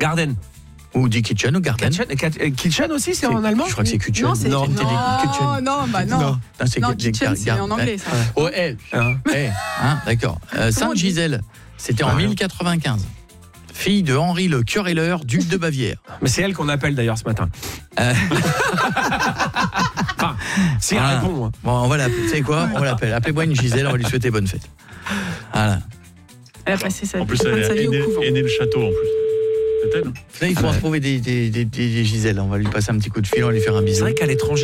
Garden. Ou die Kitchen ou Garden. Kitchen aussi, c'est en allemand? Je crois que c'est Kitchen. Non, c'est non, Kitchen. Non, c'est non, Kitchen, c'est en anglais, ça. Oh, d'accord. Sainte Gisèle, c'était en 1095. Fille de Henri le Querelleur, duc de Bavière. Mais c'est elle qu'on appelle d'ailleurs ce matin. Si elle répond. Bon, on va l'appeler. Tu sais quoi? On l'appelle. Appelez-moi une Gisèle, on va lui souhaiter bonne fête. Voilà. Elle a passé sa vie. En plus, elle est née le château en plus. C'est elle. Il faut en trouver des Gisèles. On va lui passer un petit coup de fil, on va lui faire un bisou. C'est vrai qu'à l'étranger,